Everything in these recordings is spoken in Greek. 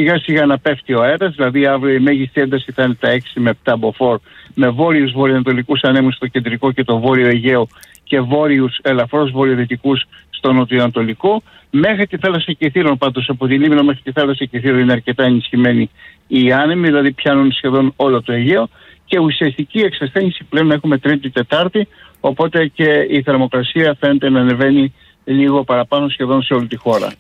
σιγά σιγά να πέφτει ο αέρας, δηλαδή αύριο η μέγιστη ένταση θα είναι τα 6 με 7 μποφόρ, με βόρειους βορειοανατολικούς ανέμους στο κεντρικό και το βόρειο Αιγαίο και βόρειους ελαφρώς βορειοδυτικούς στο νοτιοανατολικό. Μέχρι τη θάλασσα Κιθήρων, πάντως από τη Λίμνο μέχρι τη θάλασσα Κιθήρων είναι αρκετά ενισχυμένοι οι άνεμοι, δηλαδή πιάνουν σχεδόν όλο το Αιγαίο και ουσιαστική εξασθένηση πλέον έχουμε Τρίτη-Τετάρτη, οπότε και η θερμοκρασία φαίνεται να ανεβαίνει λίγο παραπάνω σχεδόν σε όλη τη χώρα.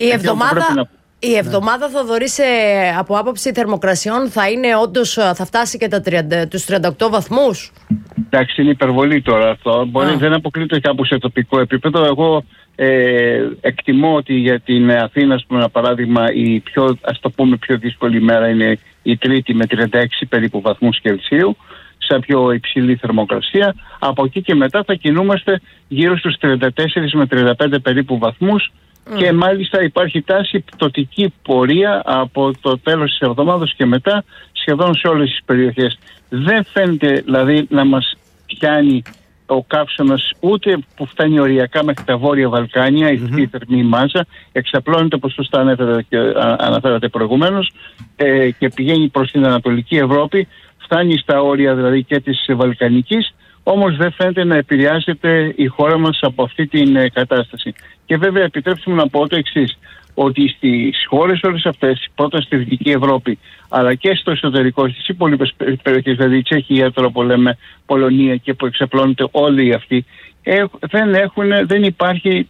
Η εβδομάδα, Θοδωρή, από άποψη θερμοκρασιών θα είναι όντως, θα φτάσει και τους 38 βαθμούς. Εντάξει, είναι υπερβολή τώρα αυτό. Δεν αποκλείται κάπου σε τοπικό επίπεδο. Εγώ εκτιμώ ότι για την Αθήνα, ας πούμε, ένα παράδειγμα, η πιο, ας το πούμε, πιο δύσκολη ημέρα είναι η Τρίτη με 36 περίπου βαθμούς Κελσίου, σε πιο υψηλή θερμοκρασία. Από εκεί και μετά θα κινούμαστε γύρω στους 34 με 35 περίπου βαθμούς. Και μάλιστα υπάρχει τάση πτωτική πορεία από το τέλος της εβδομάδας και μετά σχεδόν σε όλες τις περιοχές. Δεν φαίνεται δηλαδή να μας πιάνει ο καύσωνας ούτε που φτάνει οριακά μέχρι τα Βόρεια Βαλκάνια, η θερμή μάζα, εξαπλώνεται όπως σωστά αναφέρατε προηγουμένως και πηγαίνει προς την Ανατολική Ευρώπη, φτάνει στα όρια δηλαδή και της Βαλκανικής, όμως δεν φαίνεται να επηρεάζεται η χώρα μας από αυτή την κατάσταση. Και βέβαια επιτρέψτε μου να πω το εξής, ότι στις χώρες όλες αυτές, πρώτα στη Δυτική Ευρώπη, αλλά και στο εσωτερικό, στις υπόλοιπες περιοχές, δηλαδή Τσεχία, τώρα που λέμε Πολωνία και που εξαπλώνεται όλοι αυτοί, δεν υπάρχει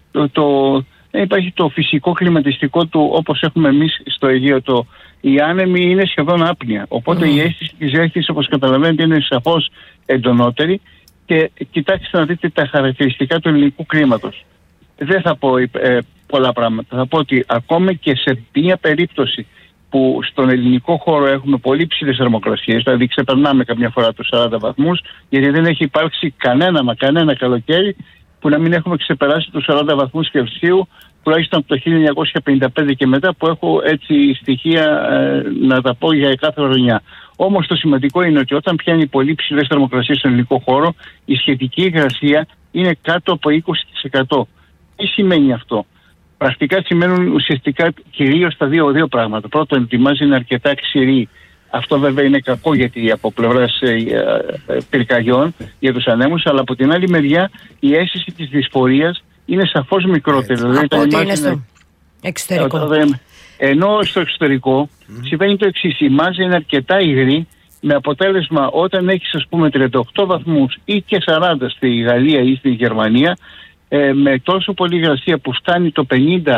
το φυσικό κλιματιστικό του όπως έχουμε εμείς στο Αιγαίο. Οι άνεμοι είναι σχεδόν άπνοια, οπότε η αίσθηση της ζέστης, όπως καταλαβαίνετε, είναι σαφώς εντονότερη. Και κοιτάξτε να δείτε τα χαρακτηριστικά του ελληνικού κλίματος. Δεν θα πω πολλά πράγματα. Θα πω ότι ακόμα και σε μια περίπτωση που στον ελληνικό χώρο έχουμε πολύ ψηλές θερμοκρασίες, δηλαδή ξεπερνάμε καμιά φορά τους 40 βαθμούς, γιατί δεν έχει υπάρξει κανένα καλοκαίρι που να μην έχουμε ξεπεράσει τους 40 βαθμούς Κελσίου, τουλάχιστον από το 1955 και μετά, που έχω έτσι στοιχεία να τα πω για κάθε χρονιά. Όμως το σημαντικό είναι ότι όταν πιάνει πολύ ψηλές θερμοκρασίες στον ελληνικό χώρο, η σχετική υγρασία είναι κάτω από 20%. Τι σημαίνει αυτό? Πρακτικά σημαίνουν ουσιαστικά κυρίως τα δύο πράγματα. Πρώτον, η μάζα είναι αρκετά ξηρή. Αυτό βέβαια είναι κακό γιατί από πλευράς πυρκαγιών για τους ανέμους, αλλά από την άλλη μεριά η αίσθηση της δυσφορίας είναι σαφώς μικρότερη. Δηλαδή, από ό,τι είναι στο εξωτερικό. Ενώ στο εξωτερικό συμβαίνει το εξής, η μάζα είναι αρκετά υγρή, με αποτέλεσμα όταν έχεις ας πούμε 38 βαθμούς ή και 40 στη Γαλλία ή στη Γερμανία, με τόσο πολύ υγρασία που φτάνει το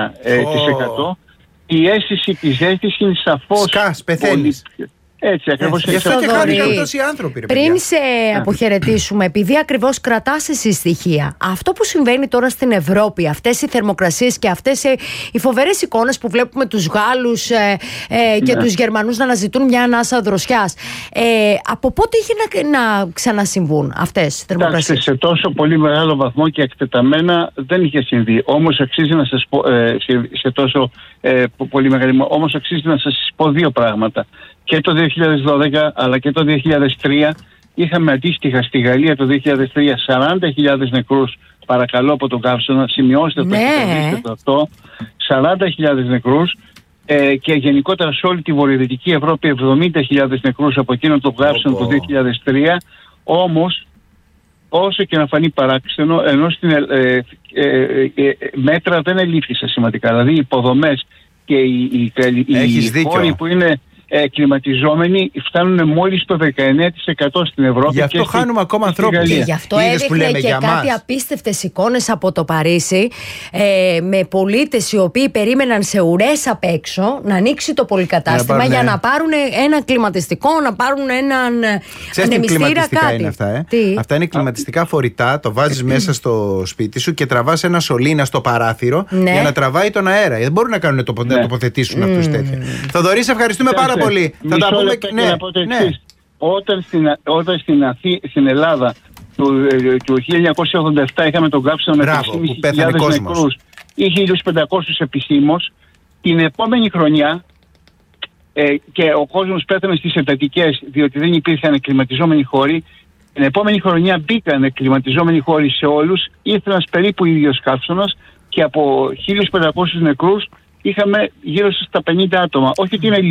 50%, η αίσθηση της ζέστης είναι σαφώς πεθαίνεις. Έτσι ακριβώς. Γι' αυτό και χάρηκαν τόσοι άνθρωποι. Πριν σε αποχαιρετήσουμε, επειδή ακριβώς κρατάς εσύ στοιχεία, αυτό που συμβαίνει τώρα στην Ευρώπη, αυτές οι θερμοκρασίες και αυτές οι φοβερές εικόνες που βλέπουμε τους Γάλλους και τους Γερμανούς να αναζητούν μια ανάσα δροσιάς, από πότε είχε να ξανασυμβούν αυτές οι θερμοκρασίες? Σε τόσο πολύ μεγάλο βαθμό και εκτεταμένα δεν είχε συμβεί. Όμως αξίζει να σας πω, σε τόσο πολύ μεγάλη, όμως αξίζει να σας πω δύο πράγματα. Και το 2012 αλλά και το 2003 είχαμε αντίστοιχα στη Γαλλία το 2003 40.000 νεκρούς, παρακαλώ, από τον καύσωνα, σημειώστε το και το αυτό, 40.000 νεκρούς και γενικότερα σε όλη τη βορειοδυτική Ευρώπη 70.000 νεκρούς από εκείνο το καύσωνα το 2003. Όμως όσο και να φανεί παράξενο, ενώ στην μέτρα δεν ελήφθησαν σημαντικά, δηλαδή οι υποδομές και οι χώροι που είναι κλιματιζόμενοι φτάνουν μόλις το 19% στην Ευρώπη. Γι' αυτό χάνουμε ακόμα ανθρώπους. Και γι' αυτό έδειχνε και κάτι απίστευτες εικόνες από το Παρίσι, με πολίτες οι οποίοι περίμεναν σε ουρές απ' έξω να ανοίξει το πολυκατάστημα για να πάρουν ένα κλιματιστικό, να πάρουν έναν ανεμιστήρα, κάτι. Είναι αυτά, αυτά είναι κλιματιστικά φορητά, το βάζεις μέσα στο σπίτι σου και τραβάς ένα σωλήνα στο παράθυρο για να τραβάει τον αέρα. Δεν μπορούν να κάνουν τοποθετήσουν αυτούς τέτοια. Θοδωρή, σε ευχαριστούμε πάρα πολύ. Θα τα πούμε και Όταν στην Ελλάδα του 1987 είχαμε τον καύσωνα με 3.500 νεκρούς ή 1.500 επισήμως, την επόμενη χρονιά και ο κόσμος πέθανε στις εντατικές διότι δεν υπήρχαν κλιματιζόμενοι χώροι, την επόμενη χρονιά μπήκαν κλιματιζόμενοι χώροι σε όλους, ήρθε ένας περίπου ίδιος καύσωνας και από 1.500 νεκρούς είχαμε γύρω στα 50 άτομα. Όχι ότι είναι